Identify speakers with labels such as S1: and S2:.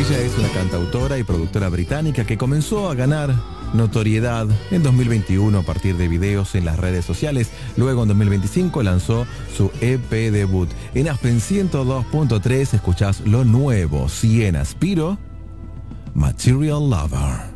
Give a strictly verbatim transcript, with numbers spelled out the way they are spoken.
S1: Ella es una cantautora y productora británica que comenzó a ganar notoriedad en dos mil veintiuno a partir de videos en las redes sociales. Luego en dos mil veinticinco lanzó su E P debut. En Aspen ciento dos punto tres escuchás lo nuevo, Cien Aspiro, Material Lover.